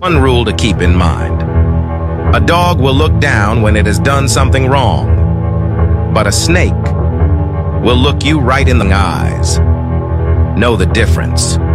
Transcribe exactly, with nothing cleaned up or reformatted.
One rule to keep in mind. A dog will look down when it has done something wrong, but a snake will look you right in the eyes. Know the difference.